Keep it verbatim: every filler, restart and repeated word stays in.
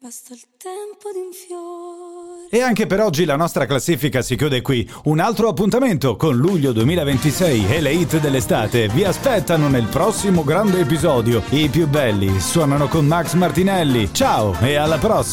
basta il tempo di un fiore. E anche per oggi la nostra classifica si chiude qui. Un altro appuntamento con luglio duemilaventisei e le hit dell'estate vi aspettano nel prossimo grande episodio. I più belli suonano con Max Martinelli. Ciao e alla prossima!